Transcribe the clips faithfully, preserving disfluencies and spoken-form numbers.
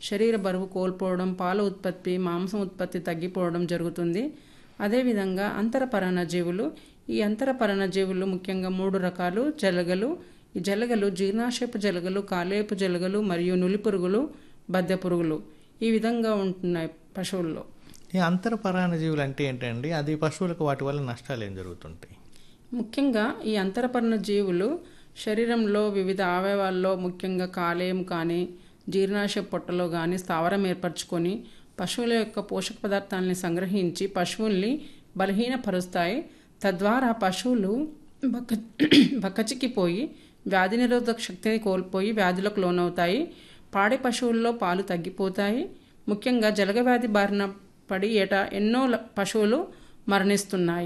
శరీర బరువు కోల్పోవడం, పాల ఉత్పత్తి, మాంసం ఉత్పత్తి తగ్గిపోవడం జరుగుతుంది. అదేవిధంగా అంతర పరాన్నజీవులు, ఈ అంతర పరాన్నజీవులు ముఖ్యంగా మూడు రకాలు జలగలు. ఈ జలగలు జీర్ణాశయపు జలగలు, కాలేయపు జలగలు మరియు నులిపురుగులు, బద్దె పురుగులు ఈ విధంగా ఉంటున్నాయి పశువుల్లో. ఈ అంతర పరాన్నజీవులు అంటే ఏంటండి? అది పశువులకు వాటి వల్ల నష్టాలు ఏం జరుగుతుంటాయి? ముఖ్యంగా ఈ అంతర పరాన్నజీవులు శరీరంలో వివిధ అవయవాల్లో ముఖ్యంగా కాలేయం కానీ జీర్ణాశయ పొట్టలో కానీ స్థావరం ఏర్పరచుకొని పశువుల యొక్క పోషక పదార్థాలని సంగ్రహించి పశువుల్ని బలహీనపరుస్తాయి. తద్వారా పశువులు బక్క బక్కచిక్కిపోయి వ్యాధి నిరోధక శక్తిని కోల్పోయి వ్యాధులకు లోనవుతాయి. పాడి పశువుల్లో పాలు తగ్గిపోతాయి. ముఖ్యంగా జలగ వ్యాధి బారిన పడి ఏటా ఎన్నో పశువులు మరణిస్తున్నాయి.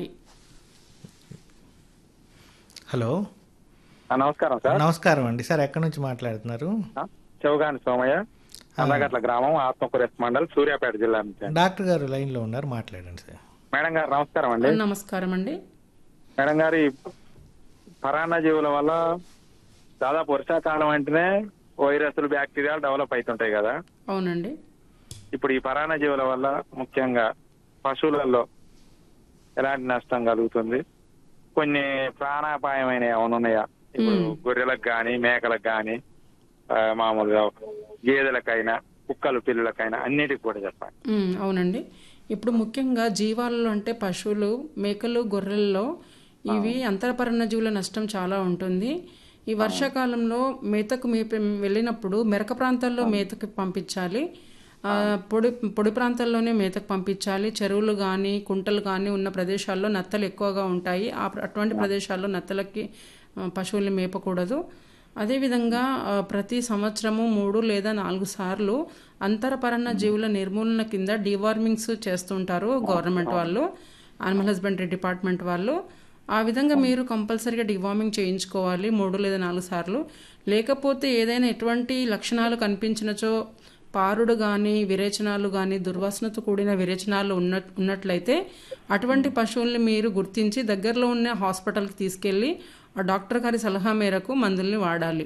హలో, నమస్కారం సార్. నమస్కారం అండి. సార్ ఎక్కడి నుంచి మాట్లాడుతున్నారు? చౌగాని సోమయ్య, అందగట్ల గ్రామం, ఆత్మకూరు మండల్, సూర్యాపేట జిల్లా నుంచి. డాక్టర్ గారు లైన్ లో ఉన్నారు, మాట్లాడండి సార్. మేడం గారు నమస్కారం అండి. నమస్కారం అండి. మేడం గారు, ఈ పరాన్నజీవుల వల్ల దాదాపు వర్షాకాలం అంటేనే వైరస్లు, బ్యాక్టీరియాలు డెవలప్ అవుతుంటాయి కదా. అవునండి. ఇప్పుడు ఈ పరాన్నజీవుల వల్ల ముఖ్యంగా పశువులలో ఎలాంటి నష్టం కలుగుతుంది? కొన్ని ప్రాణాపాయమైన ఏమైనా ఉన్నాయా? ఇప్పుడు గొర్రెలకు గాని, మేకలకు గాని, మామూలుగా గేదెలకైనా, కుక్కలు, పిల్లలకైనా అన్నిటికి కూడా చెప్పండి. అవునండి. ఇప్పుడు ముఖ్యంగా జీవాలలో అంటే పశువులు, మేకలు, గొర్రెల్లో ఇవి అంతరపరాన్నజీవుల నష్టం చాలా ఉంటుంది. ఈ వర్షాకాలంలో మేతకు మేప వెళ్ళినప్పుడు మెరక ప్రాంతాల్లో మేతకు పంపించాలి. పొడి పొడి ప్రాంతాల్లోనే మేతకు పంపించాలి. చెరువులు కానీ కుంటలు కానీ ఉన్న ప్రదేశాల్లో నత్తలు ఎక్కువగా ఉంటాయి. ఆ అటువంటి ప్రదేశాల్లో నత్తలకి పశువుల్ని మేపకూడదు. అదేవిధంగా ప్రతి సంవత్సరము మూడు లేదా నాలుగు సార్లు అంతర పరాన్నజీవుల నిర్మూలన కింద డీవార్మింగ్స్ చేస్తుంటారు గవర్నమెంట్ వాళ్ళు, యానిమల్ హస్బెండరీ డిపార్ట్మెంట్ వాళ్ళు. ఆ విధంగా మీరు కంపల్సరీగా డివార్మింగ్ చేయించుకోవాలి మూడు లేదా నాలుగు సార్లు. లేకపోతే ఏదైనా ఎటువంటి లక్షణాలు కనిపించినచో, పారుడు కానీ విరేచనాలు కానీ దుర్వాసనతో కూడిన విరేచనాలు ఉన్న ఉన్నట్లయితే అటువంటి పశువుల్ని మీరు గుర్తించి దగ్గరలో ఉన్న హాస్పిటల్కి తీసుకెళ్ళి ఆ డాక్టర్ గారి సలహా మేరకు మందుల్ని వాడాలి.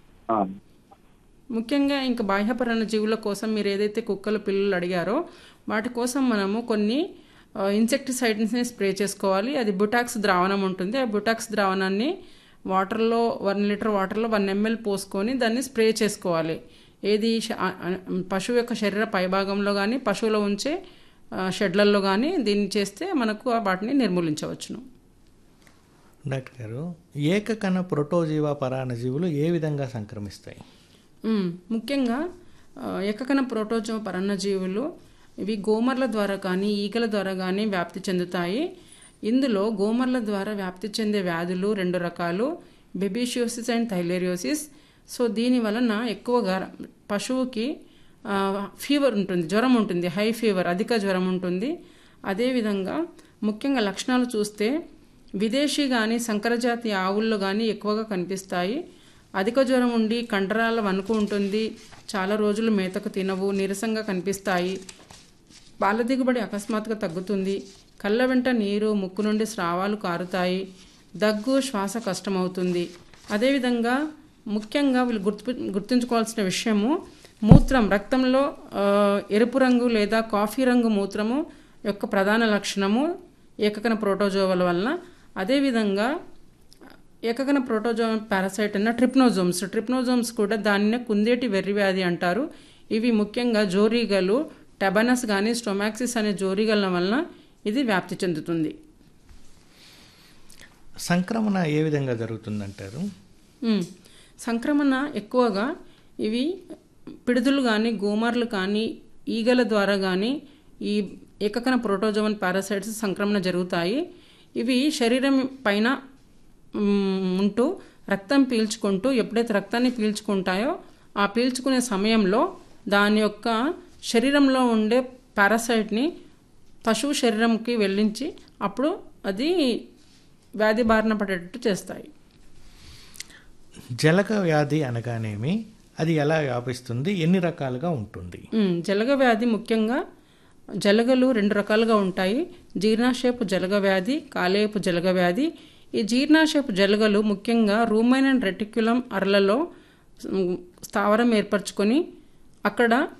ముఖ్యంగా ఇంకా బాహ్య పరాన్నజీవుల కోసం మీరు ఏదైతే కుక్కలు, పిల్లలు అడిగారో వాటి కోసం మనము కొన్ని ఇన్సెక్టిసైడ్స్ని స్ప్రే చేసుకోవాలి. అది బుటాక్స్ ద్రావణం ఉంటుంది. ఆ బుటాక్స్ ద్రావణాన్ని వాటర్లో వన్ లీటర్ వాటర్లో వన్ ఎంఎల్ పోసుకొని దాన్ని స్ప్రే చేసుకోవాలి. ఏది పశువు యొక్క శరీర పైభాగంలో కానీ పశువులో ఉంచే షెడ్లలో కానీ దీన్ని చేస్తే మనకు వాటిని నిర్మూలించవచ్చును. డాక్టర్ గారు, ఏకకణ ప్రోటోజీవా పరాన్నజీవులు ఏ విధంగా సంక్రమిస్తాయి? ముఖ్యంగా ఏకకణ ప్రోటోజీవా పరాన్నజీవులు ఇవి గోమర్ల ద్వారా కానీ ఈగల ద్వారా కానీ వ్యాప్తి చెందుతాయి. ఇందులో గోమర్ల ద్వారా వ్యాప్తి చెందే వ్యాధులు రెండు రకాలు, బెబిషియోసిస్ అండ్ థైలేరియోసిస్. సో దీని వలన ఎక్కువగా పశువుకి ఫీవర్ ఉంటుంది, జ్వరం ఉంటుంది, హై ఫీవర్, అధిక జ్వరం ఉంటుంది. అదేవిధంగా ముఖ్యంగా లక్షణాలు చూస్తే విదేశీ కానీ సంకరజాతి ఆవుల్లో కానీ ఎక్కువగా కనిపిస్తాయి. అధిక జ్వరం ఉండి కండరాల వణుకు ఉంటుంది, చాలా రోజులు మేతకు తినవు, నీరసంగా కనిపిస్తాయి, పాల దిగుబడి అకస్మాత్తుగా తగ్గుతుంది, కళ్ళ వెంట నీరు, ముక్కు నుండి స్రావాలు కారుతాయి, దగ్గు, శ్వాస కష్టమవుతుంది. అదేవిధంగా ముఖ్యంగా వీళ్ళు గుర్తు గుర్తుంచుకోవాల్సిన విషయము మూత్రం, రక్తంలో ఎరుపు రంగు లేదా కాఫీ రంగు మూత్రము యొక్క ప్రధాన లక్షణము ఏకకణ ప్రోటోజోవల వలన. అదేవిధంగా ఏకకణ ప్రోటోజోవా పారాసైట్ అన్న ట్రిప్నోజోమ్స్ ట్రిప్నోజోమ్స్ కూడా దానినే కుందేటి వెర్రి వ్యాధి అంటారు. ఇవి ముఖ్యంగా జోరీగలు, టెబనస్ కానీ స్టొమాక్సిస్ అనే జోరీగల వలన ఇది వ్యాప్తి చెందుతుంది. సంక్రమణ ఏ విధంగా జరుగుతుందంటారు? సంక్రమణ ఎక్కువగా ఇవి పిడుదులు కానీ గోమార్లు కానీ ఈగల ద్వారా కానీ ఈ ఏకకణ ప్రోటోజోవన్ పారాసైట్స్ సంక్రమణ జరుగుతాయి. ఇవి శరీరం పైన ఉంటూ రక్తం పీల్చుకుంటూ ఎప్పుడైతే రక్తాన్ని పీల్చుకుంటాయో ఆ పీల్చుకునే సమయంలో దాని యొక్క శరీరంలో ఉండే పారాసైట్ని పశువు శరీరంకి వెళ్ళించి అప్పుడు అది వ్యాధి బారిన పడేటట్టు చేస్తాయి. జలగ వ్యాధి అనగానేమి, అది ఎలా వ్యాపిస్తుంది, ఎన్ని రకాలుగా ఉంటుంది? జలగ వ్యాధి ముఖ్యంగా జలగలు రెండు రకాలుగా ఉంటాయి. జీర్ణాశయపు జలగ వ్యాధి, కాలేయపు జలగ వ్యాధి. ఈ జీర్ణాశయపు జలగలు ముఖ్యంగా రూమైన్ అండ్ రెటిక్యులం అరలలో స్థావరం ఏర్పరచుకొని అక్కడ